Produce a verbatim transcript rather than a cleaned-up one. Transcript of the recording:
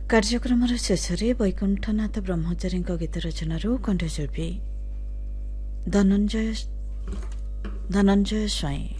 କାର୍ଯ୍ୟକ୍ରମର ଶେଷରେ ବୈକୁଣ୍ଠନାଥ ବ୍ରହ୍ମଚାରୀଙ୍କ ଗୀତ ରଚନାରୁ କଣ୍ଠଶିଳ୍ପୀ ଧନଞ୍ଜୟ ଧନଞ୍ଜୟ ସ୍ୱାଇଁ